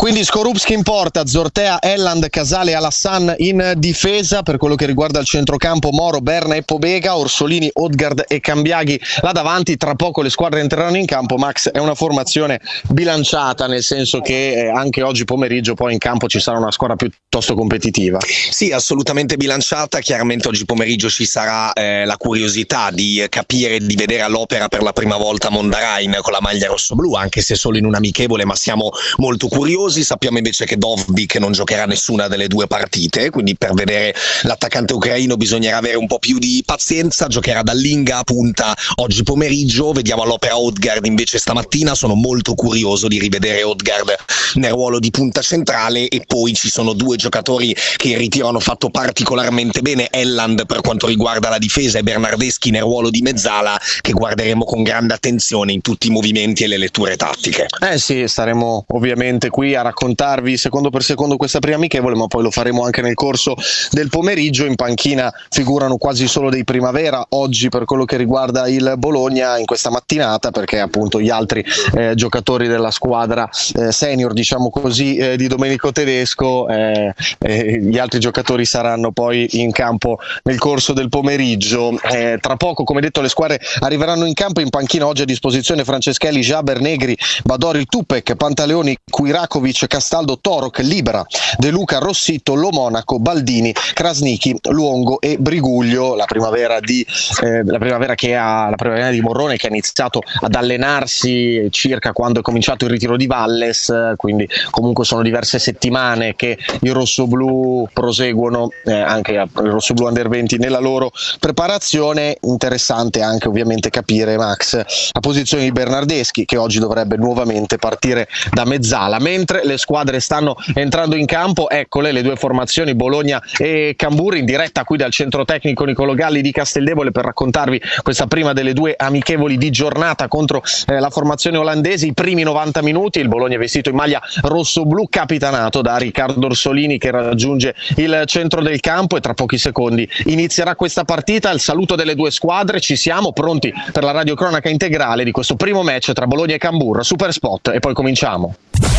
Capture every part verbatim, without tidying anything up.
Quindi Skorupski in porta, Zortea, Elland, Casale e Alassan in difesa. Per quello che riguarda il centrocampo, Moro, Berna e Pobega, Orsolini, Odgaard e Cambiaghi là davanti. Tra poco le squadre entreranno in campo. Max, è una formazione bilanciata, nel senso che eh, anche oggi pomeriggio poi in campo ci sarà una squadra piuttosto competitiva. Sì, assolutamente bilanciata. Chiaramente oggi pomeriggio ci sarà eh, la curiosità di capire, di vedere all'opera per la prima volta Mondarain con la maglia rossoblu, anche se solo in un amichevole, ma siamo molto curiosi. Sappiamo invece che Dovbyk non giocherà nessuna delle due partite, quindi per vedere l'attaccante ucraino bisognerà avere un po' più di pazienza. Giocherà Dallinga a punta oggi pomeriggio, vediamo all'opera Odgaard invece stamattina. Sono molto curioso di rivedere Odgaard nel ruolo di punta centrale. E poi ci sono due giocatori che in ritiro hanno fatto particolarmente bene, Elland per quanto riguarda la difesa e Bernardeschi nel ruolo di mezzala, che guarderemo con grande attenzione in tutti i movimenti e le letture tattiche. Eh sì, staremo ovviamente qui a raccontarvi secondo per secondo questa prima amichevole, ma poi lo faremo anche nel corso del pomeriggio. In panchina figurano quasi solo dei Primavera oggi per quello che riguarda il Bologna in questa mattinata, perché appunto gli altri eh, giocatori della squadra eh, senior, diciamo così, eh, di Domenico Tedesco, eh, eh, gli altri giocatori saranno poi in campo nel corso del pomeriggio. Eh, tra poco, come detto, le squadre arriveranno in campo. In panchina oggi a disposizione Franceschelli, Jaber, Negri, Badori, Tupek, Pantaleoni, Kuirakovic, Castaldo, Torok, Libera, De Luca, Rossitto, Lo Monaco, Baldini, Krasniqi, Luongo e Briguglio. La primavera di eh, la primavera che ha la primavera di Morrone, che ha iniziato ad allenarsi circa quando è cominciato il ritiro di Valles, quindi comunque sono diverse settimane che i rossoblù proseguono, eh, anche i rossoblù under venti nella loro preparazione. Interessante anche ovviamente capire, Max, la posizione di Bernardeschi, che oggi dovrebbe nuovamente partire da mezzala. Mentre le squadre stanno entrando in campo, eccole le due formazioni, Bologna e Cambur, in diretta qui dal centro tecnico Nicolo Galli di Casteldevole per raccontarvi questa prima delle due amichevoli di giornata contro eh, la formazione olandese. I primi novanta minuti, il Bologna è vestito in maglia rosso-blu, capitanato da Riccardo Orsolini, che raggiunge il centro del campo, e tra pochi secondi inizierà questa partita. Il saluto delle due squadre, ci siamo pronti per la radiocronaca integrale di questo primo match tra Bologna e Cambur. Super spot e poi cominciamo.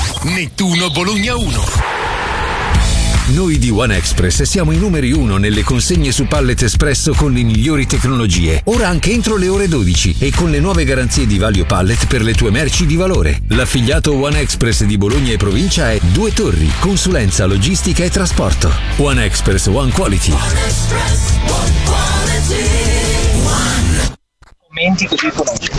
Nettuno Bologna uno. Noi di One Express siamo i numeri uno nelle consegne su Pallet Espresso con le migliori tecnologie. Ora anche entro le ore dodici e con le nuove garanzie di Valio Pallet per le tue merci di valore. L'affiliato One Express di Bologna e provincia è Due Torri, consulenza, logistica e trasporto. One Express, One Quality. One Express, One Quality. Così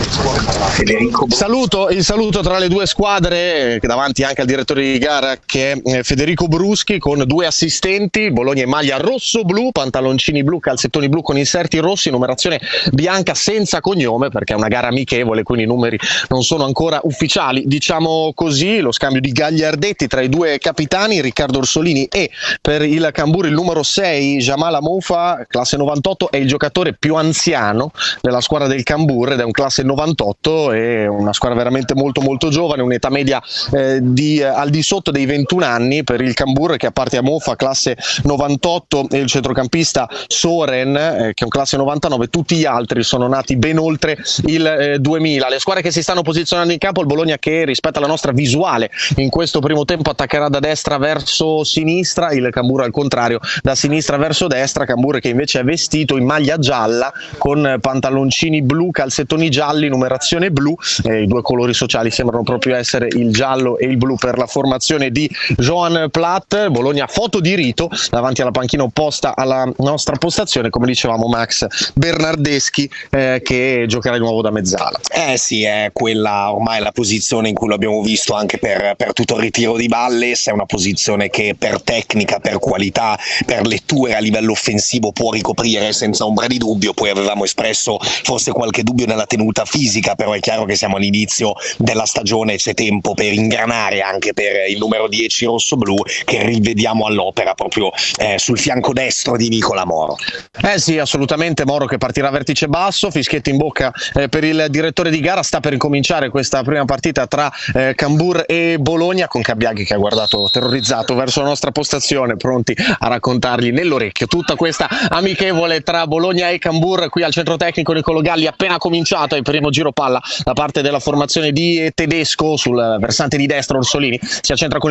Federico. Saluto, il saluto tra le due squadre, eh, davanti anche al direttore di gara che è eh, Federico Bruschi, con due assistenti. Bologna in maglia rosso-blu, pantaloncini blu, calzettoni blu con inserti rossi, numerazione bianca senza cognome perché è una gara amichevole, quindi i numeri non sono ancora ufficiali, diciamo così. Lo scambio di gagliardetti tra i due capitani, Riccardo Orsolini, e per il Cambur il numero sei, Jamal Amoufa, classe novantotto, è il giocatore più anziano della squadra del Cambur ed è un classe novantotto, è una squadra veramente molto molto giovane, un'età media eh, di, eh, al di sotto dei ventuno anni per il Cambur, che a parte Amofa classe novantotto e il centrocampista Soren eh, che è un classe novantanove, tutti gli altri sono nati ben oltre il eh, duemila. Le squadre che si stanno posizionando in campo, il Bologna che rispetto alla nostra visuale in questo primo tempo attaccherà da destra verso sinistra, il Cambur al contrario da sinistra verso destra. Cambur che invece è vestito in maglia gialla con pantaloncini blu, calzettoni gialli, numerazione blu, eh, i due colori sociali sembrano proprio essere il giallo e il blu per la formazione di Johan Platt. Bologna foto di rito davanti alla panchina opposta alla nostra postazione, come dicevamo, Max, Bernardeschi eh, che giocherà di nuovo da mezzala. Eh sì, è quella ormai la posizione in cui l'abbiamo visto anche per, per tutto il ritiro di Valles. È una posizione che per tecnica, per qualità, per letture a livello offensivo può ricoprire senza ombra di dubbio. Poi avevamo espresso forse qualche dubbio nella tenuta fisica, però è chiaro che siamo all'inizio della stagione, c'è tempo per ingranare anche per il numero dieci rosso-blu, che rivediamo all'opera proprio eh, sul fianco destro di Nicola Moro. Eh sì, assolutamente, Moro che partirà a vertice basso, fischietti in bocca eh, per il direttore di gara. Sta per incominciare questa prima partita tra eh, Cambur e Bologna, con Cambiaghi che ha guardato terrorizzato verso la nostra postazione, pronti a raccontargli nell'orecchio tutta questa amichevole tra Bologna e Cambur qui al centro tecnico Nicolo Galli, appena cominciato il primo giro palla da parte della formazione di Tedesco. Sul versante di destra Orsolini si accentra con